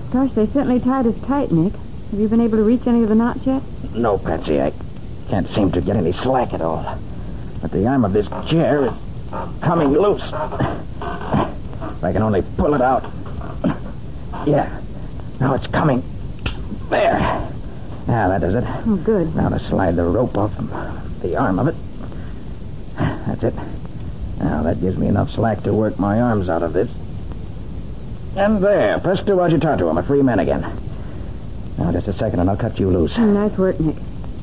Gosh, they certainly tied us tight, Nick. Have you been able to reach any of the knots yet? No, Patsy. I can't seem to get any slack at all. But the arm of this chair is coming loose. If I can only pull it out. Yeah. Now it's coming. There. Now that does it. Oh, good. Now to slide the rope off the arm of it. That's it. Now that gives me enough slack to work my arms out of this. And there. Presto agitato. I'm a free man again. Now just a second and I'll cut you loose. Nice work, Nick.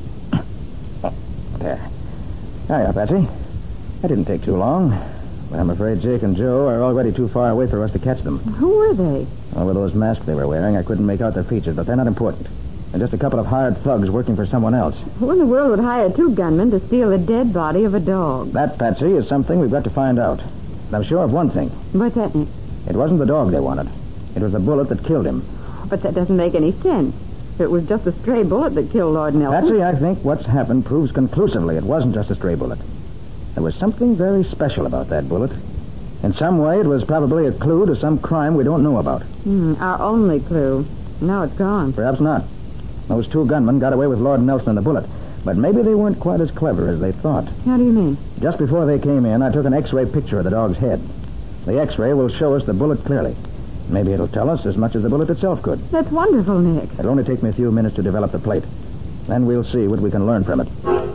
There. Hiya, Patsy. That didn't take too long. But I'm afraid Jake and Joe are already too far away for us to catch them. Who were they? Well, with those masks they were wearing, I couldn't make out their features, but they're not important. They're just a couple of hired thugs working for someone else. Who in the world would hire two gunmen to steal the dead body of a dog? That, Patsy, is something we've got to find out. And I'm sure of one thing. What's that, Nick? It wasn't the dog they wanted. It was the bullet that killed him. But that doesn't make any sense. It was just a stray bullet that killed Lord Nelson. Patsy, I think what's happened proves conclusively it wasn't just a stray bullet. There was something very special about that bullet. In some way, it was probably a clue to some crime we don't know about. Our only clue. Now it's gone. Perhaps not. Those two gunmen got away with Lord Nelson and the bullet. But maybe they weren't quite as clever as they thought. How do you mean? Just before they came in, I took an X-ray picture of the dog's head. The X-ray will show us the bullet clearly. Maybe it'll tell us as much as the bullet itself could. That's wonderful, Nick. It'll only take me a few minutes to develop the plate. Then we'll see what we can learn from it.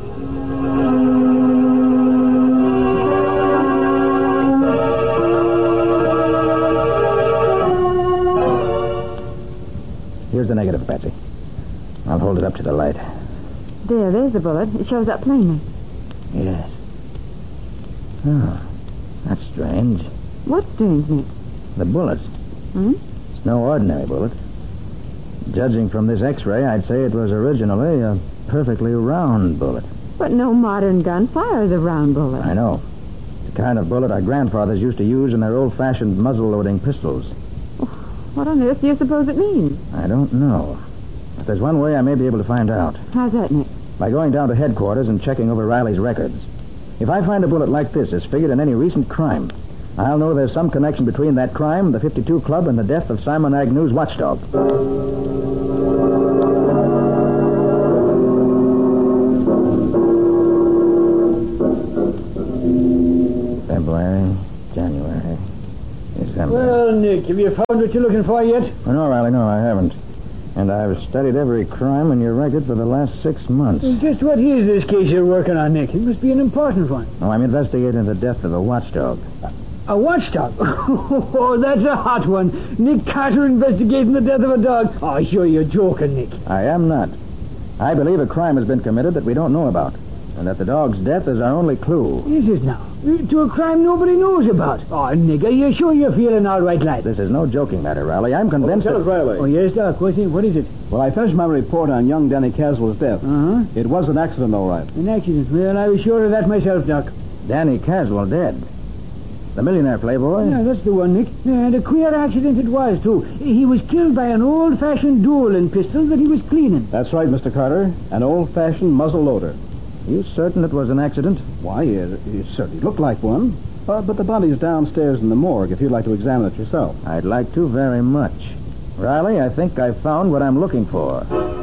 Here's the negative, Patsy. I'll hold it up to the light. There's the bullet. It shows up plainly. Yes. Oh, that's strange. What's strange, Nick? The bullet. It's no ordinary bullet. Judging from this X-ray, I'd say it was originally a perfectly round bullet. But no modern gun fires a round bullet. I know. It's the kind of bullet our grandfathers used to use in their old-fashioned muzzle-loading pistols. What on earth do you suppose it means? I don't know. But there's one way I may be able to find out. How's that, Nick? By going down to headquarters and checking over Riley's records. If I find a bullet like this is figured in any recent crime, I'll know there's some connection between that crime, the 52 Club, and the death of Simon Agnew's watchdog. February, January, December. Well, Nick, have you found what you're looking for yet? Oh, no, Riley, no, I haven't. And I've studied every crime in your record for the last 6 months. Just what is this case you're working on, Nick? It must be an important one. Oh, I'm investigating the death of a watchdog. A watchdog? Oh, that's a hot one. Nick Carter investigating the death of a dog. Oh, sure, you're joking, Nick. I am not. I believe a crime has been committed that we don't know about, and that the dog's death is our only clue. Is it now? To a crime nobody knows about. Oh, Nick, are you sure you're feeling all right, lad? This is no joking matter, Riley. I'm convinced Tell us, Riley. Oh, yes, Doc. What is it? Well, I finished my report on young Danny Caswell's death. Uh-huh. It was an accident, all right. An accident. Well, I was sure of that myself, Doc. Danny Caswell dead. The millionaire playboy? Yeah, that's the one, Nick. And a queer accident it was, too. He was killed by an old-fashioned dueling pistol that he was cleaning. That's right, Mr. Carter. An old-fashioned muzzle loader. You certain it was an accident? Why, it certainly looked like one. But the body's downstairs in the morgue if you'd like to examine it yourself. I'd like to very much. Riley, I think I've found what I'm looking for.